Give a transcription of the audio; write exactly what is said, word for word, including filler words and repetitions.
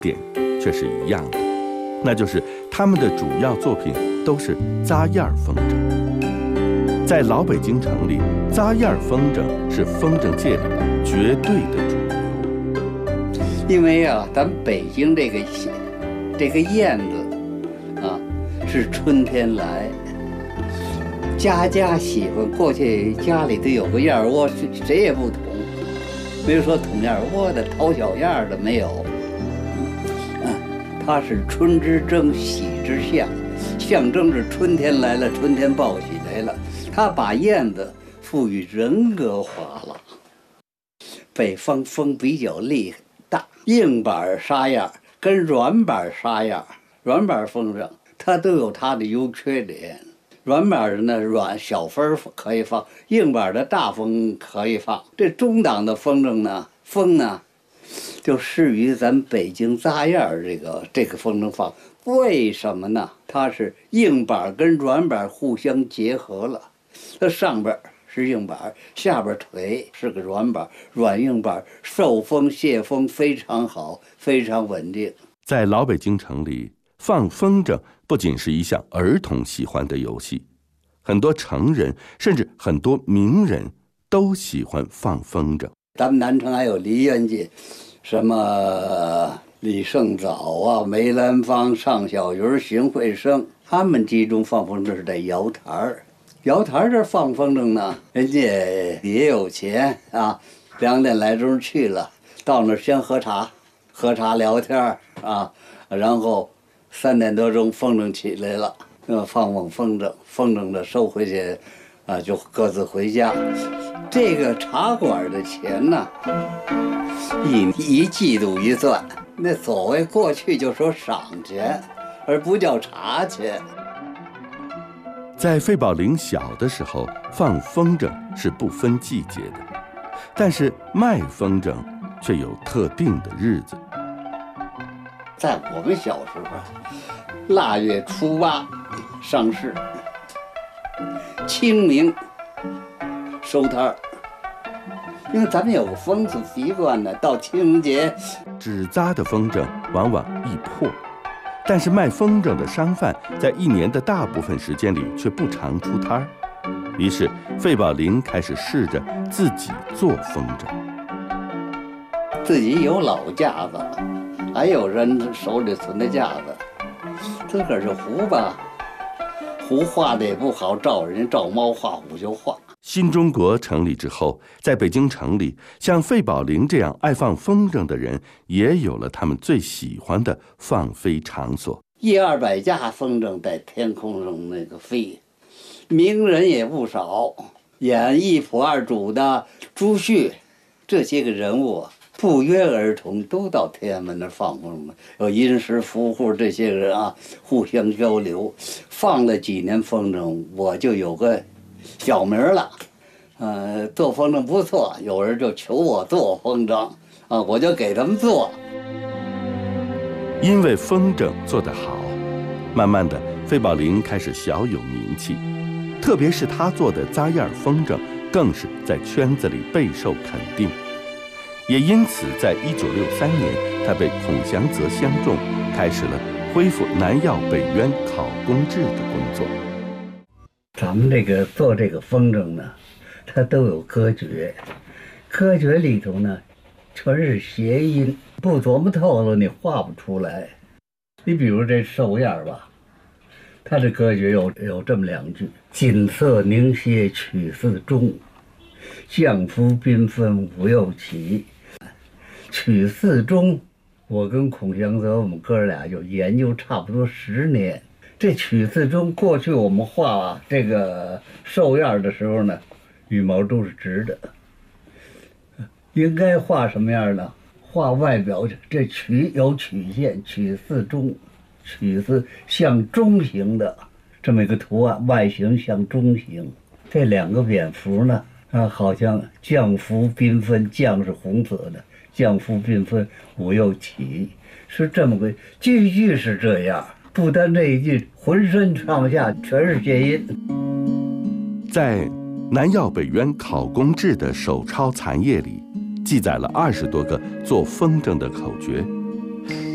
点却是一样的，那就是他们的主要作品都是扎燕儿风筝。在老北京城里，扎燕儿风筝是风筝界里绝对的主流。 因为啊，咱北京这个这个燕子啊，是春天来，家家喜欢。过去家里头有个燕窝，谁也不捅，没有说捅燕窝的、掏小燕的，没有。啊，它是春之征，喜之象，象征着春天来了，春天报喜来了。它把燕子赋予人格化了。北方风比较厉害大，硬板沙燕跟软板沙燕、软板风筝，它都有它的优缺点。软板的呢，软小风可以放，硬板的大风可以放。这中档的风筝呢，风呢，就适于咱北京扎燕这个这个风筝放。为什么呢？它是硬板跟软板互相结合了，它上边是硬板，下边腿是个软板，软硬板受风泄风非常好，非常稳定。 在老北京城里，放风筝不仅是一项儿童喜欢的游戏，很多成人甚至很多名人都喜欢放风筝。 咱们南城还有梨园界，什么李胜藻啊、梅兰芳、尚小云、邢慧生，他们集中放风筝是在瑶台儿。瑶台这放风筝呢，人家也有钱啊，两点来钟去了，到那儿先喝茶，喝茶聊天啊，然后三点多钟风筝起来了，呃，放放风筝，风筝的收回去，啊，就各自回家。这个茶馆的钱呢，一一季度一算，那所谓过去就说赏钱，而不叫茶钱。 在费宝林小的时候，放风筝是不分季节的，但是卖风筝却有特定的日子。 在我们小时候，腊月初八上市，清明收摊儿。因为咱们有个风俗习惯呢，到清明节， 纸扎的风筝往往易破。但是卖风筝的商贩在一年的大部分时间里却不常出摊儿，于是费宝林开始试着自己做风筝。 自己有老架子，还有人手里存的架子，自个儿就胡吧，胡画的也不好，照人家照猫画虎就画。 新中国成立之后，在北京城里，像费宝林这样爱放风筝的人，也有了他们最喜欢的放飞场所。 一二百架风筝在天空上那个飞，名人也不少，演一仆二主的朱旭，这些个人物不约而同都到天安门那放风筝，有殷实富户这些个人啊，互相交流。放了几年风筝，我就有个小名了，呃，做风筝不错，有人就求我做风筝，啊，我就给他们做。 因为风筝做得好，慢慢的，费宝林开始小有名气，特别是他做的扎燕风筝，更是在圈子里备受肯定。也因此，在一九六三年，他被孔祥泽相中，开始了恢复南药北渊考工制的工作。 咱们这个做这个风筝呢，它都有歌诀，歌诀里头呢，全是谐音，不琢磨透了你画不出来。你比如这寿燕吧，它的歌诀有有这么两句：锦瑟凝歇曲似钟，相夫缤纷无又起。曲似钟，我跟孔祥泽我们哥俩就研究差不多十年。这曲似钟，过去我们画这个寿燕的时候呢，羽毛都是直的，应该画什么样呢？画外表，这曲有曲线，曲似钟，曲似像钟形的这么一个图案，外形像钟形。这两个蝙蝠呢，啊，好像将服缤纷，将是红色的，将服缤纷无又起，是这么个句句是这样。不单这一句，浑身上下全是谐音。 在南药北渊考工制的手抄残页里，记载了二十多个做风筝的口诀，